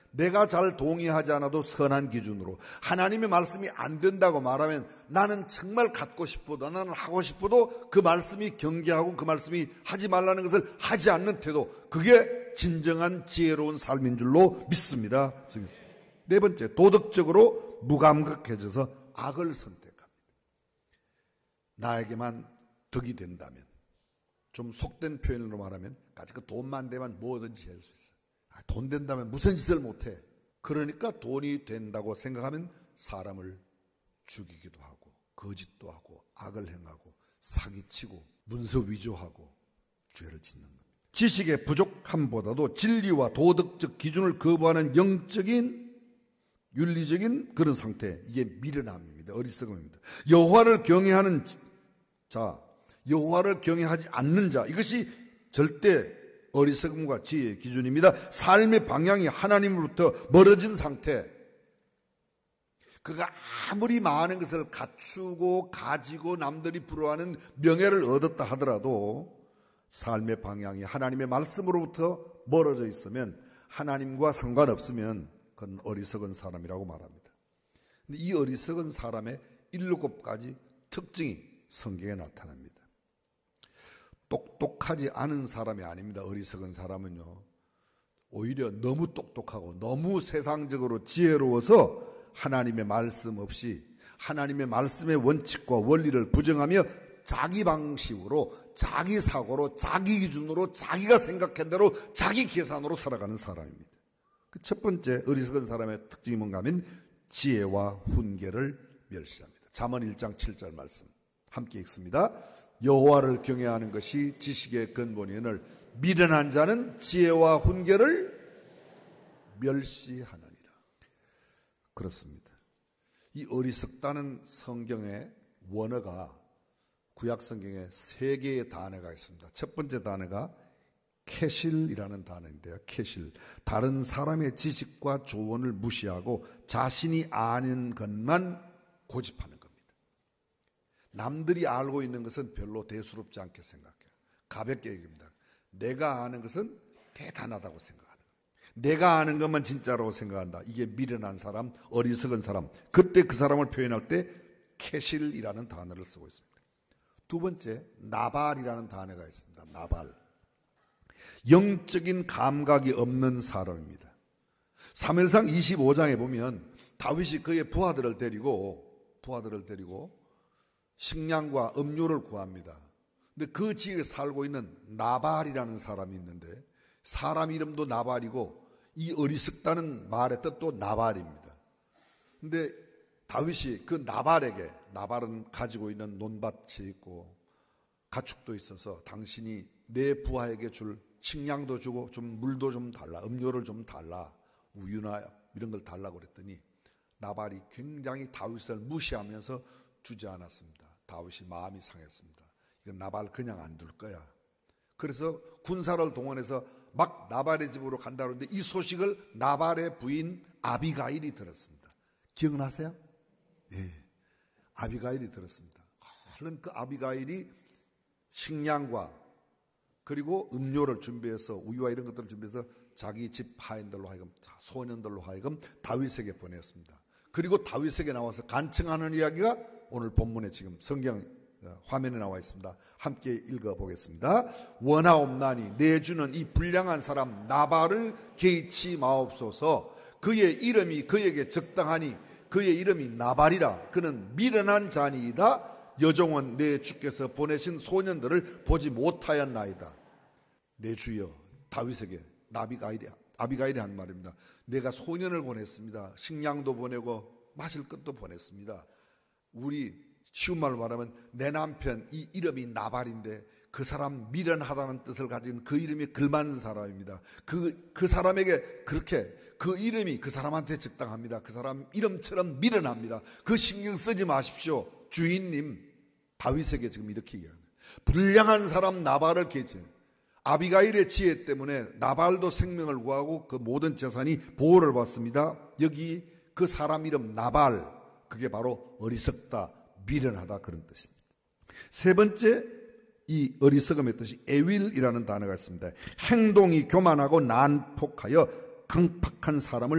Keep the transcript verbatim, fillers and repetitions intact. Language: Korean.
내가 잘 동의하지 않아도 선한 기준으로 하나님의 말씀이 안 된다고 말하면 나는 정말 갖고 싶어도 나는 하고 싶어도 그 말씀이 경계하고 그 말씀이 하지 말라는 것을 하지 않는 태도, 그게 진정한 지혜로운 삶인 줄로 믿습니다. 네 번째, 도덕적으로 무감각해져서 악을 선택합니다. 나에게만 덕이 된다면, 좀 속된 표현으로 말하면 가지 그 돈만 되면 뭐든지 할 수 있어. 아, 돈 된다면 무슨 짓을 못해. 그러니까 돈이 된다고 생각하면 사람을 죽이기도 하고 거짓도 하고 악을 행하고 사기치고 문서 위조하고 죄를 짓는 겁니다. 지식의 부족함보다도 진리와 도덕적 기준을 거부하는 영적인 윤리적인 그런 상태, 이게 미련함입니다. 어리석음입니다. 여호와를 경외하는 자, 여호와를 경외하지 않는 자, 이것이 절대 어리석음과 지혜의 기준입니다. 삶의 방향이 하나님으로부터 멀어진 상태, 그가 아무리 많은 것을 갖추고 가지고 남들이 부러워하는 명예를 얻었다 하더라도 삶의 방향이 하나님의 말씀으로부터 멀어져 있으면, 하나님과 상관없으면 그건 어리석은 사람이라고 말합니다. 근데 이 어리석은 사람의 일곱 가지 특징이 성경에 나타납니다. 똑똑하지 않은 사람이 아닙니다. 어리석은 사람은요, 오히려 너무 똑똑하고 너무 세상적으로 지혜로워서 하나님의 말씀 없이 하나님의 말씀의 원칙과 원리를 부정하며 자기 방식으로, 자기 사고로, 자기 기준으로, 자기가 생각한 대로, 자기 계산으로 살아가는 사람입니다. 그 첫 번째 어리석은 사람의 특징이 뭔가 하면 지혜와 훈계를 멸시합니다. 잠언 일 장 칠 절 말씀 함께 읽습니다. 여호와를 경외하는 것이 지식의 근본이오늘 미련한 자는 지혜와 훈계를 멸시하느니라. 그렇습니다. 이 어리석다는 성경의 원어가 구약 성경에 세 개의 단어가 있습니다. 첫 번째 단어가 캐실이라는 단어인데요. 캐실. 다른 사람의 지식과 조언을 무시하고 자신이 아는 것만 고집하는 겁니다. 남들이 알고 있는 것은 별로 대수롭지 않게 생각해요. 가볍게 얘기합니다. 내가 아는 것은 대단하다고 생각하는 거예요. 내가 아는 것만 진짜라고 생각한다. 이게 미련한 사람, 어리석은 사람. 그때 그 사람을 표현할 때 캐실이라는 단어를 쓰고 있습니다. 두 번째, 나발이라는 단어가 있습니다. 나발. 영적인 감각이 없는 사람입니다. 사무엘상 이십오 장에 보면 다윗이 그의 부하들을 데리고 부하들을 데리고 식량과 음료를 구합니다. 근데 그 지역에 살고 있는 나발이라는 사람이 있는데, 사람 이름도 나발이고 이 어리석다는 말의 뜻도 나발입니다. 근데 다윗이 그 나발에게, 나발은 가지고 있는 논밭이 있고 가축도 있어서 당신이 내 부하에게 줄 식량도 주고 좀 물도 좀 달라, 음료를 좀 달라, 우유나 이런 걸 달라고 그랬더니 나발이 굉장히 다윗을 무시하면서 주지 않았습니다. 다윗이 마음이 상했습니다. 이건 나발 그냥 안 둘 거야. 그래서 군사를 동원해서 막 나발의 집으로 간다 그러는데 이 소식을 나발의 부인 아비가일이 들었습니다. 기억나세요? 예, 아비가일이 들었습니다. 얼른 그 아비가일이 식량과 그리고 음료를 준비해서 우유와 이런 것들을 준비해서 자기 집 하인들로 하여금, 소년들로 하여금 다윗에게 보냈습니다. 그리고 다윗에게 나와서 간청하는 이야기가 오늘 본문에 지금 성경 화면에 나와 있습니다. 함께 읽어보겠습니다. 원하옵나니 내주는 이 불량한 사람 나발을 개의치 마옵소서. 그의 이름이 그에게 적당하니 그의 이름이 나발이라. 그는 미련한 자니이다. 여종은 내 주께서 보내신 소년들을 보지 못하였나이다. 내 주여, 다윗에게 나비가일이, 아비가일이 한 말입니다. 내가 소년을 보냈습니다. 식량도 보내고 마실 것도 보냈습니다. 우리 쉬운 말로 말하면 내 남편 이 이름이 나발인데 그 사람 미련하다는 뜻을 가진 그 이름이 글맞는 사람입니다. 그, 그 사람에게 그렇게 그 이름이 그 사람한테 적당합니다. 그 사람 이름처럼 미련합니다. 그 신경 쓰지 마십시오. 주인님, 다윗에게 지금 이렇게 얘기합니다. 불량한 사람 나발을 개지. 아비가일의 지혜 때문에 나발도 생명을 구하고 그 모든 재산이 보호를 받습니다. 여기 그 사람 이름 나발, 그게 바로 어리석다, 미련하다 그런 뜻입니다. 세 번째, 이 어리석음의 뜻이 에윌이라는 단어가 있습니다. 행동이 교만하고 난폭하여 강팍한 사람을